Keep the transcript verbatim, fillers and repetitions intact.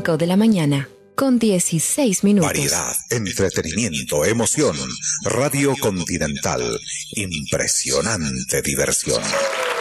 cinco de la mañana, con dieciséis minutos. Variedad, entretenimiento, emoción. Radio Continental. Impresionante diversión.